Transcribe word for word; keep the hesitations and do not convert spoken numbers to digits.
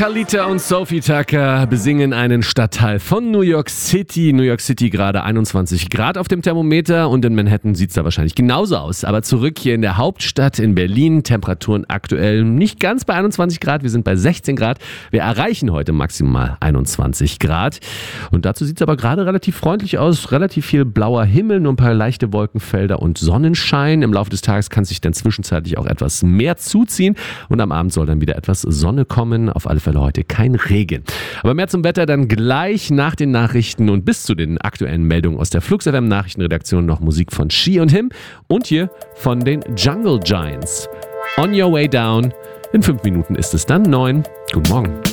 Kalita und Sophie Tucker besingen einen Stadtteil von New York City. New York City gerade einundzwanzig Grad auf dem Thermometer und in Manhattan sieht es da wahrscheinlich genauso aus. Aber zurück hier in der Hauptstadt in Berlin, Temperaturen aktuell nicht ganz bei einundzwanzig Grad, wir sind bei sechzehn Grad. Wir erreichen heute maximal einundzwanzig Grad. Und dazu sieht es aber gerade relativ freundlich aus, relativ viel blauer Himmel, nur ein paar leichte Wolkenfelder und Sonnenschein. Im Laufe des Tages kann sich dann zwischenzeitlich auch etwas mehr zuziehen und am Abend soll dann wieder etwas Sonne kommen. Auf alle Fälle heute kein Regen. Aber mehr zum Wetter dann gleich nach den Nachrichten und bis zu den aktuellen Meldungen aus der Flux F M Nachrichtenredaktion noch Musik von She und Him und hier von den Jungle Giants. On Your Way Down. In fünf Minuten ist es dann neun. Guten Morgen.